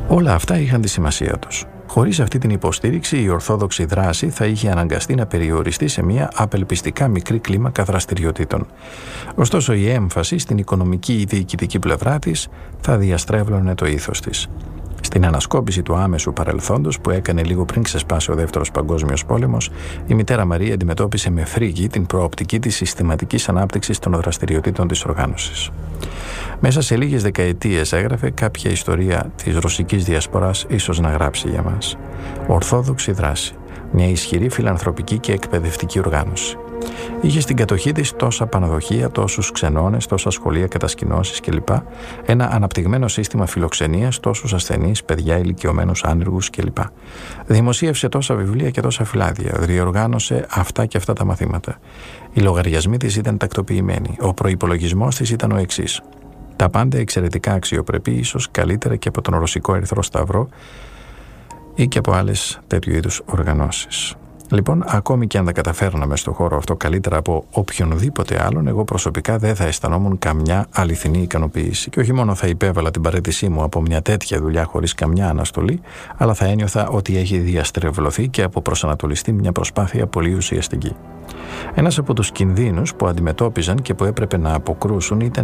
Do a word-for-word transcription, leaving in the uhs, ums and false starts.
Όλα αυτά είχαν τη σημασία τους. Χωρίς αυτή την υποστήριξη, η ορθόδοξη δράση θα είχε αναγκαστεί να περιοριστεί σε μια απελπιστικά μικρή κλίμακα δραστηριοτήτων. Ωστόσο, η έμφαση στην οικονομική ή διοικητική πλευρά της θα διαστρέβλωνε το ήθος της. Στην ανασκόπηση του άμεσου παρελθόντος που έκανε λίγο πριν ξεσπάσει ο Δεύτερος Παγκόσμιος Πόλεμος, η μητέρα Μαρία αντιμετώπισε με φρίκη την προοπτική της συστηματικής ανάπτυξης των δραστηριοτήτων της οργάνωσης. Μέσα σε λίγες δεκαετίες έγραφε κάποια ιστορία της ρωσικής διασποράς, ίσως να γράψει για μας. Ορθόδοξη δράση, μια ισχυρή φιλανθρωπική και εκπαιδευτική οργάνωση. Είχε στην κατοχή της τόσα πανδοχεία, τόσους ξενώνες, τόσα σχολεία, κατασκηνώσεις κλπ. Ένα αναπτυγμένο σύστημα φιλοξενίας, τόσους ασθενείς, παιδιά, ηλικιωμένους, άνεργους κλπ. Δημοσίευσε τόσα βιβλία και τόσα φυλάδια. Διοργάνωσε αυτά και αυτά τα μαθήματα. Οι λογαριασμοί της ήταν τακτοποιημένοι. Ο προϋπολογισμός της ήταν ο εξής. Τα πάντα εξαιρετικά αξιοπρεπή, ίσως καλύτερα και από τον Ρωσικό Ερυθρό Σταυρό ή και από άλλες τέτοιου είδους οργανώσεις. Λοιπόν, ακόμη και αν τα καταφέρναμε στο χώρο αυτό καλύτερα από οποιονδήποτε άλλον, εγώ προσωπικά δεν θα αισθανόμουν καμιά αληθινή ικανοποίηση. Και όχι μόνο θα υπέβαλα την παραίτησή μου από μια τέτοια δουλειά χωρίς καμιά αναστολή, αλλά θα ένιωθα ότι έχει διαστρεβλωθεί και αποπροσανατολιστεί μια προσπάθεια πολύ ουσιαστική. Ένας από τους κινδύνους που αντιμετώπιζαν και που έπρεπε να αποκρούσουν ήταν